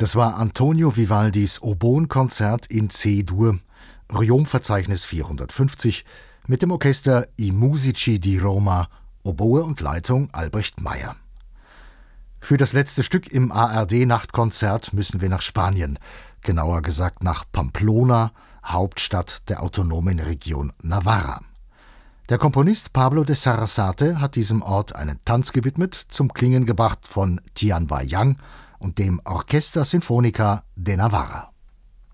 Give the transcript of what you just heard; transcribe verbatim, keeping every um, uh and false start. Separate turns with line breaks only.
Das war Antonio Vivaldis Oboenkonzert in C-Dur, Orion-Verzeichnis vierhundertfünfzig, mit dem Orchester I Musici di Roma, Oboe und Leitung Albrecht Meyer. Für das letzte Stück im A R D-Nachtkonzert müssen wir nach Spanien, genauer gesagt nach Pamplona, Hauptstadt der autonomen Region Navarra. Der Komponist Pablo de Sarasate hat diesem Ort einen Tanz gewidmet, zum Klingen gebracht von Tian Wai Yang und dem Orquesta Sinfónica de Navarra.